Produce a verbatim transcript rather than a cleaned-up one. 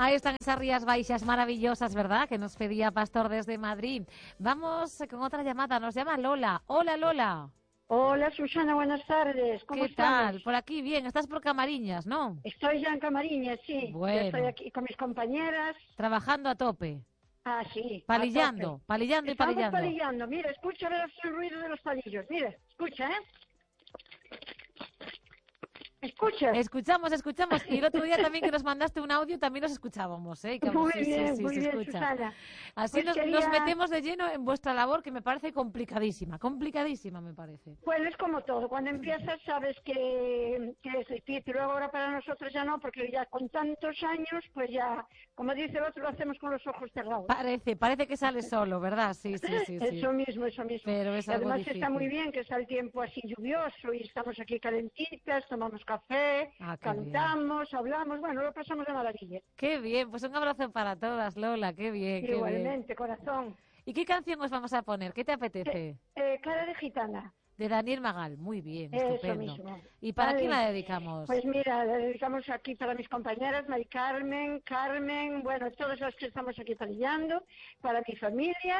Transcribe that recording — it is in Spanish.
Ahí están esas Rías Baixas maravillosas, ¿verdad? Que nos pedía Pastor desde Madrid. Vamos con otra llamada. Nos llama Lola. Hola, Lola. Hola, Susana, buenas tardes. ¿Cómo ¿Qué estamos? tal? Por aquí bien. Estás por Camariñas, ¿no? Estoy ya en Camariñas, sí. Bueno. Ya estoy aquí con mis compañeras. Trabajando a tope. Ah, sí. Palillando, palillando y Estamos palillando. palillando. Mira, escucha el ruido de los palillos. Mira, escucha, ¿eh? ¿Escuchas? Escuchamos, escuchamos. Y el otro día también que nos mandaste un audio también nos escuchábamos, ¿eh? Que, Muy sí, bien, sí, sí, muy se bien, escucha. Susana. Así Pues nos, quería... nos metemos de lleno en vuestra labor, que me parece complicadísima, complicadísima me parece. Bueno, es como todo. Cuando empiezas sabes que, que es difícil. Luego ahora para nosotros ya no, porque ya con tantos años, pues ya, como dice el otro, lo hacemos con los ojos cerrados. Parece, parece que sale solo, ¿verdad? Sí, sí, sí. sí. Eso mismo, eso mismo. Pero es y algo además difícil. Está muy bien que está el tiempo así lluvioso y estamos aquí calentitas, tomamos café, Ah, qué cantamos, bien. hablamos, bueno, lo pasamos de maravilla. Qué bien, pues un abrazo para todas, Lola, qué bien, Igualmente, qué bien. corazón. ¿Y qué canción os vamos a poner? ¿Qué te apetece? Eh, eh, cara de gitana. De Daniel Magal, muy bien, Eso estupendo. mismo. ¿Y para vale. quién la dedicamos? Pues mira, la dedicamos aquí para mis compañeras, Mari Carmen, Carmen, bueno, todas las que estamos aquí palillando, para mi familia.